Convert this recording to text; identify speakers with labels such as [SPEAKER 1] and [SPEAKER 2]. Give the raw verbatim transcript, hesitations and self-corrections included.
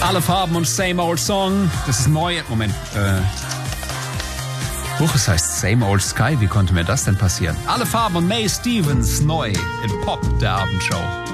[SPEAKER 1] Alle Farben und Same Old Song. Das ist neu. Moment. Äh. Buch, es heißt Same Old Sky. Wie konnte mir das denn passieren? Alle Farben und May Stevens neu in Pop, der Abendshow.